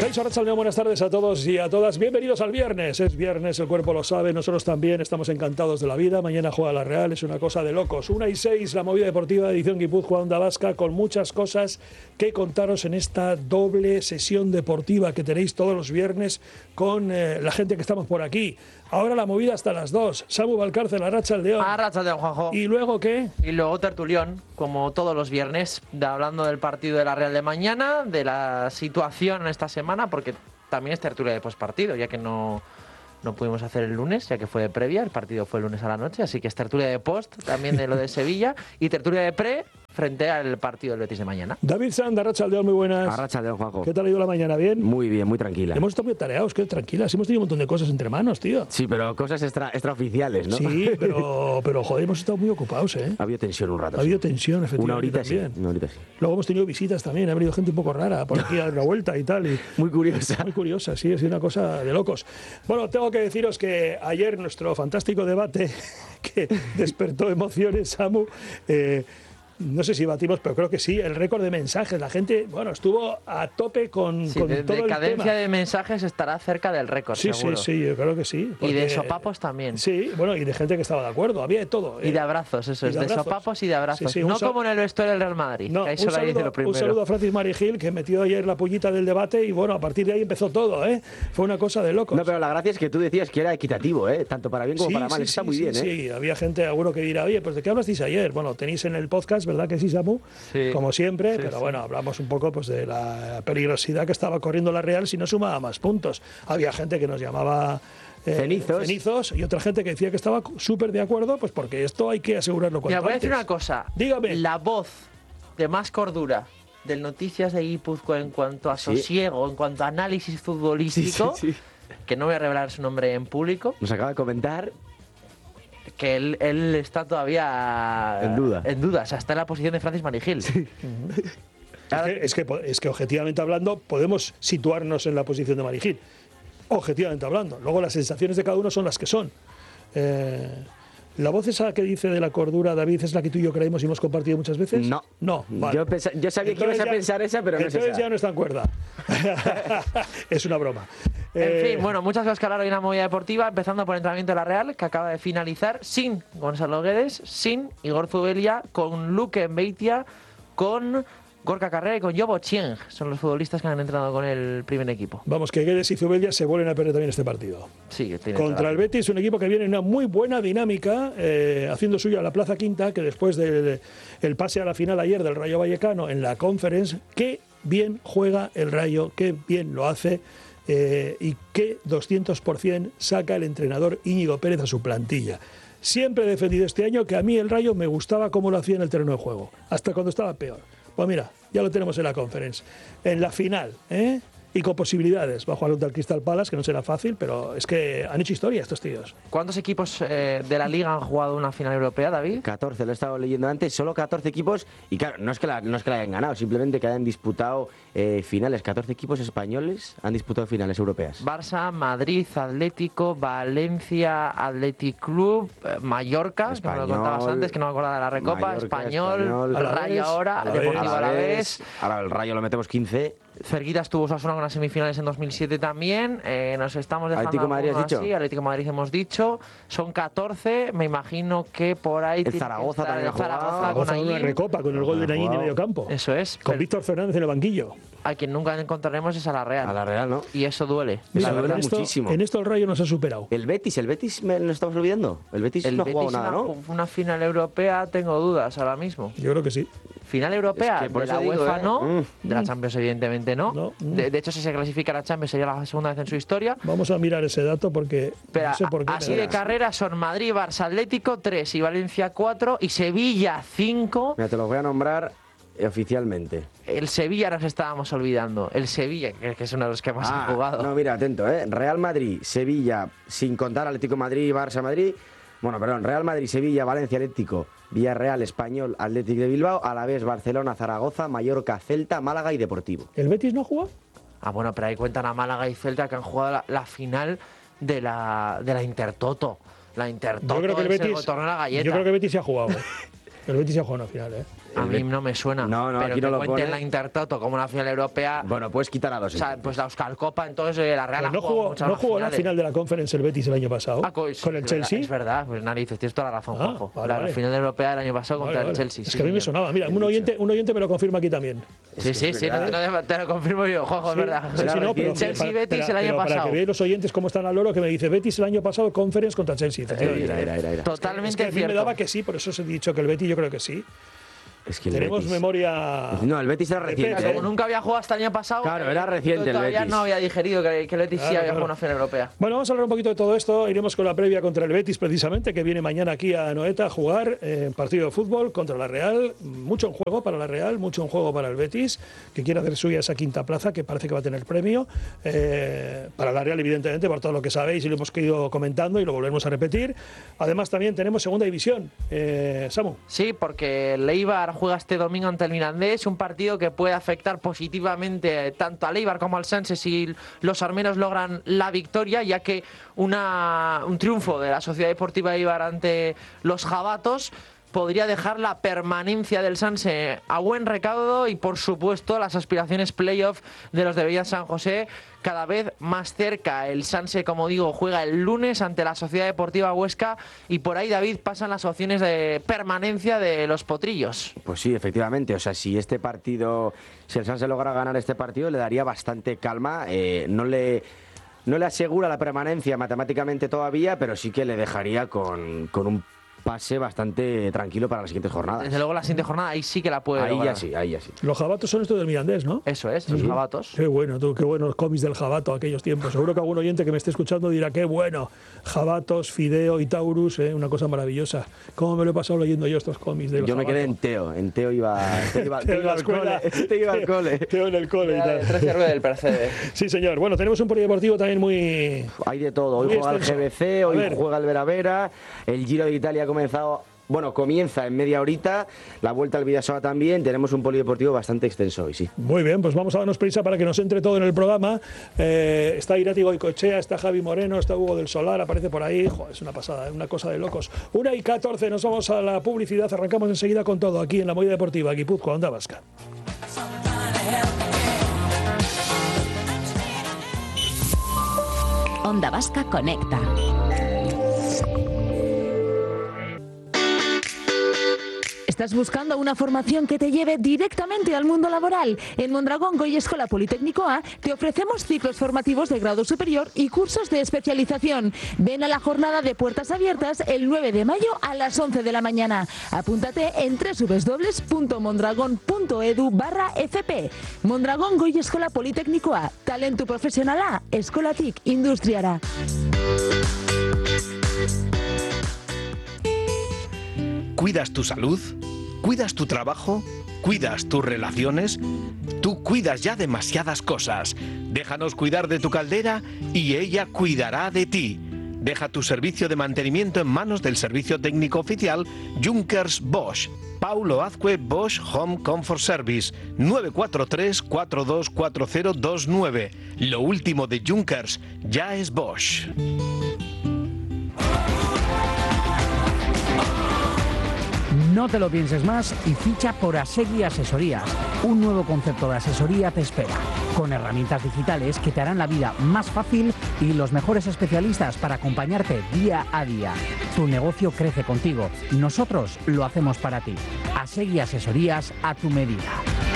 Kaixo, arratsaldeon, buenas tardes a todos y a todas. Bienvenidos al viernes. Es viernes, el cuerpo lo sabe, nosotros también estamos encantados de la vida. Mañana juega la Real, es una cosa de locos. 1:06, la movida deportiva, edición Guipúzcoa, Onda Vasca, con muchas cosas que contaros en esta doble sesión deportiva que tenéis todos los viernes con la gente que estamos por aquí. Ahora la movida hasta las 2. Samu Valcárcel, arratsaldeon. Arratsaldeon, Juanjo. ¿Y luego qué? Y luego tertulión, como todos los viernes, hablando del partido de la Real de mañana, de la situación en esta semana, porque también es tertulia de postpartido, ya que no pudimos hacer el lunes, ya que fue de previa, el partido fue el lunes a la noche, así que es tertulia de post, también de lo de Sevilla, y tertulia de pre, frente al partido del Betis de mañana. David Sand, arratsaldeon, muy buenas. Arratsaldeon, Juanjo. ¿Qué tal ha ido la mañana? ¿Bien? Muy bien, muy tranquila. Hemos estado muy tareados, qué tranquilas. Hemos tenido un montón de cosas entre manos, tío. Sí, pero cosas extraoficiales, ¿no? Sí, pero joder, hemos estado muy ocupados, ¿eh? Ha habido tensión un rato. Ha habido tensión, efectivamente. Una horita sí. Luego hemos tenido visitas también, ha venido gente un poco rara por aquí a dar una vuelta y tal. Y muy curiosa. Muy curiosa, sí, ha sido una cosa de locos. Bueno, tengo que deciros que ayer nuestro fantástico debate que despertó emociones, Samu, no sé si batimos, pero creo que sí, el récord de mensajes. La gente, bueno, estuvo a tope con todo el tema. De cadencia de mensajes estará cerca del récord, sí, seguro. Sí, yo creo que sí. Porque, y de sopapos también. Sí, bueno, y de gente que estaba de acuerdo, había de todo. Y de abrazos, eso es, de sopapos y de abrazos. Sí, no como en el vestuario del Real Madrid, no, que ahí solo dice lo primero. Un saludo a Francis Marigil, que metió ayer la pullita del debate y bueno, a partir de ahí empezó todo, ¿eh? Fue una cosa de locos. No, pero la gracia es que tú decías que era equitativo, ¿eh? Tanto para bien como para mal. Está muy bien, ¿eh? Sí, había gente, seguro que dirá, oye, pues ¿de qué hablasteis ayer? Bueno, tenéis en el podcast, ¿verdad que sí, Samu? Sí. Como siempre, pero bueno, hablamos un poco pues de la peligrosidad que estaba corriendo la Real si no sumaba más puntos. Había gente que nos llamaba cenizos y otra gente que decía que estaba súper de acuerdo, pues porque esto hay que asegurarlo cuanto antes. Mira, voy a decir una cosa. Dígame. La voz de más cordura del Noticias de Guipúzcoa en cuanto a sosiego, en cuanto a análisis futbolístico, que no voy a revelar su nombre en público. Nos acaba de comentar que él está todavía en duda, o sea, está en la posición de Francis Marigil. Sí. Es que objetivamente hablando podemos situarnos en la posición de Marigil, objetivamente hablando. Luego las sensaciones de cada uno son las que son. ¿La voz esa que dice de la cordura, David, es la que tú y yo creemos y hemos compartido muchas veces? No. Vale. Yo sabía que ibas a pensar esa, pero no es esa. Entonces ya no está en cuerda. Es una broma. En fin, bueno, muchas cosas que hablar hoy en la movida deportiva, empezando por el entrenamiento de la Real, que acaba de finalizar sin Gonzalo Guedes, sin Igor Zubelia, con Luque Mbeitia, con Gorka Carrera y con Yobo Chieng. Son los futbolistas que han entrenado con el primer equipo. Vamos, que Guedes y Zubelia se vuelven a perder también este partido. Sí, contra el Betis, un equipo que viene en una muy buena dinámica, haciendo suya la Plaza Quinta, que después del pase a la final ayer del Rayo Vallecano en la Conference, qué bien juega el Rayo, qué bien lo hace. Y qué 200% saca el entrenador Íñigo Pérez a su plantilla. Siempre he defendido este año que a mí el Rayo me gustaba cómo lo hacía en el terreno de juego, hasta cuando estaba peor. Pues mira, ya lo tenemos en la Conference, en la final, y con posibilidades. Va a jugar contra el Crystal Palace, que no será fácil, pero es que han hecho historia estos tíos. ¿Cuántos equipos de la Liga han jugado una final europea, David? 14, lo he estado leyendo antes, solo 14 equipos, y claro, no es que la hayan ganado, simplemente que hayan disputado finales. 14 equipos españoles han disputado finales europeas. Barça, Madrid, Atlético, Valencia, Athletic Club, Mallorca, Español, que me lo contabas antes, que no me acordaba de la Recopa, Mallorca, Español, Rayo ahora, Deportivo Alavés. Ahora el Rayo lo metemos 15. Cerquita estuvo Osasuna con las semifinales en 2007 también. Nos estamos dejando Atlético Madrid, has dicho. Así. Atlético Madrid hemos dicho. Son 14. Me imagino que por ahí. El Zaragoza también ha jugado. Zaragoza con una recopa con el gol de Naguín en medio campo. Eso es. Con Víctor Fernández en el banquillo. A quien nunca encontraremos es a la Real. A la Real, ¿no? Y eso duele. Mira, eso duele muchísimo. En esto el Rayo nos ha superado. El Betis nos estamos olvidando. El Betis no ha jugado nada, ¿no? Una final europea, tengo dudas ahora mismo. Yo creo que sí. Final europea, es que por de la eso digo, UEFA no, de la Champions evidentemente no. De hecho, si se clasifica a la Champions sería la segunda vez en su historia. Vamos a mirar ese dato porque pero no sé por qué. Así de carrera son Madrid, Barça, Atlético 3 y Valencia 4 y Sevilla 5. Mira, te los voy a nombrar oficialmente. El Sevilla nos estábamos olvidando. El Sevilla, que es uno de los que más ha jugado. No, mira, atento, Real Madrid, Sevilla, sin contar Atlético Madrid, Barça, Madrid. Bueno, perdón, Real Madrid, Sevilla, Valencia, Atlético, Villarreal, Español, Atlético de Bilbao, Alavés, Barcelona, Zaragoza, Mallorca, Celta, Málaga y Deportivo. ¿El Betis no jugó? Bueno, pero ahí cuentan a Málaga y Celta que han jugado la final de la Intertoto. La Intertoto, yo creo que el Betis, torneo de la galleta. Yo creo que el Betis se ha jugado. El Betis se ha jugado una final, A mí no me suena. No, pero aquí que no lo cuenten pone. la Intertoto como una final europea. Bueno, puedes quitar a dos. O sea, pues la Euskal Copa, entonces la Real Pues no jugó la final de la Conference el Betis el año pasado con el Chelsea. Es verdad, pues narices, tienes toda la razón, Juanjo. Vale, la final europea del año pasado contra el Chelsea. Es que a mí me sonaba. Mira, un oyente me lo confirma aquí también. Sí, te lo confirmo yo, Juanjo, es verdad. Chelsea-Betis el año pasado. Para que vean los oyentes cómo están al loro, que me dice Betis el año pasado Conference contra Chelsea. Era. Totalmente es que a mí me daba que sí, por eso os he dicho que el Betis yo creo que sí. Es que tenemos memoria. No, el Betis era reciente. Como nunca había jugado hasta el año pasado. Claro, era reciente el Betis. Todavía no había digerido que el Betis sí había jugado una final europea. Bueno, vamos a hablar un poquito de todo esto. Iremos con la previa contra el Betis, precisamente, que viene mañana aquí a Anoeta a jugar partido de fútbol contra la Real. Mucho en juego para la Real, mucho en juego para el Betis, que quiere hacer suya esa quinta plaza, que parece que va a tener premio. Para la Real, evidentemente, por todo lo que sabéis y lo hemos ido comentando y lo volvemos a repetir. Además, también tenemos segunda división. Samu. Sí, porque el Eibar juega este domingo ante el Mirandés, un partido que puede afectar positivamente tanto al Eibar como al Sanse si los armeros logran la victoria, ya que un triunfo de la Sociedad Deportiva Eibar ante los jabatos podría dejar la permanencia del Sanse a buen recaudo y, por supuesto, las aspiraciones playoff de los de Villa San José cada vez más cerca. El Sanse, como digo, juega el lunes ante la Sociedad Deportiva Huesca y por ahí, David, pasan las opciones de permanencia de los potrillos. Pues sí, efectivamente. O sea, si el Sanse logra ganar este partido, le daría bastante calma. No le asegura la permanencia matemáticamente todavía, pero sí que le dejaría con un pase bastante tranquilo para las siguientes jornadas. Desde luego la siguiente jornada ahí sí que la puede lograr. Ahí ya sí. Los jabatos son estos del Mirandés, ¿no? Eso es, los jabatos. Qué bueno, qué buenos cómics del jabato aquellos tiempos. Seguro que algún oyente que me esté escuchando dirá, qué bueno, jabatos, Fideo y Taurus, una cosa maravillosa. ¿Cómo me lo he pasado leyendo yo estos cómics del Yo jabato? me quedé en Teo. En Teo iba al cole. Teo en el cole y tal. 13 ruedas del Percebe. Sí, señor. Bueno, tenemos un polideportivo también muy... Hay de todo. Hoy juega el GBC, hoy juega el Veravera, el Giro de Italia ha comenzado... Bueno, comienza en media horita, la Vuelta al Bidasoa también, tenemos un polideportivo bastante extenso hoy, sí. Muy bien, pues vamos a darnos prisa para que nos entre todo en el programa. Está Irati Goicoechea, está Javi Moreno, está Hugo del Solar, aparece por ahí. Joder, es una pasada, es una cosa de locos. 1:14, nos vamos a la publicidad, arrancamos enseguida con todo aquí en la Movida Deportiva, Guipúzcoa, Onda Vasca. Onda Vasca Conecta. ¿Estás buscando una formación que te lleve directamente al mundo laboral? En Mondragón Goy Escola Politécnico A te ofrecemos ciclos formativos de grado superior y cursos de especialización. Ven a la jornada de puertas abiertas el 9 de mayo a las 11 de la mañana. Apúntate en www.mondragon.edu/fp. Mondragón Goy Escola Politécnico A. Talento profesional A. Escola TIC Industriara. ¿Cuidas tu salud? ¿Cuidas tu trabajo? ¿Cuidas tus relaciones? Tú cuidas ya demasiadas cosas. Déjanos cuidar de tu caldera y ella cuidará de ti. Deja tu servicio de mantenimiento en manos del servicio técnico oficial Junkers Bosch. Paulo Azcue Bosch Home Comfort Service 943-424029. Lo último de Junkers ya es Bosch. No te lo pienses más y ficha por Asegui Asesorías. Un nuevo concepto de asesoría te espera, con herramientas digitales que te harán la vida más fácil y los mejores especialistas para acompañarte día a día. Tu negocio crece contigo. Nosotros lo hacemos para ti. Asegui Asesorías a tu medida.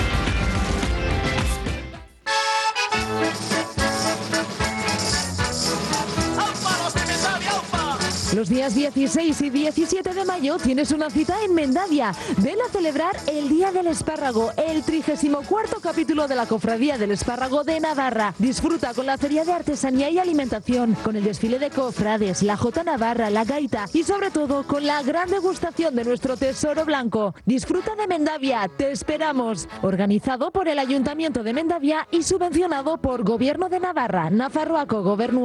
Los días 16 y 17 de mayo tienes una cita en Mendavia. Ven a celebrar el Día del Espárrago, el 34º capítulo de la Cofradía del Espárrago de Navarra. Disfruta con la Feria de Artesanía y Alimentación, con el desfile de cofrades, la Jota Navarra, la gaita y sobre todo con la gran degustación de nuestro tesoro blanco. Disfruta de Mendavia, te esperamos. Organizado por el Ayuntamiento de Mendavia y subvencionado por Gobierno de Navarra, Nafarroako Gobernu